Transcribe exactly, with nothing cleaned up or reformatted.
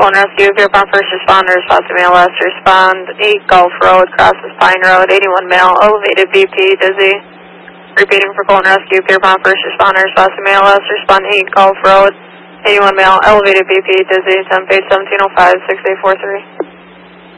Colton Rescue, Pierpont First Responders, Foster Male Last Respond, eight Gulf Road, crosses Pine Road, eighty-one male, elevated B P, dizzy. Repeating for Colton Rescue, Pierpont First Responders, Foster Male Last Respond, eight Gulf Road, eighty-one male, elevated B P, dizzy, temp eight seventeen oh five, six eight four three.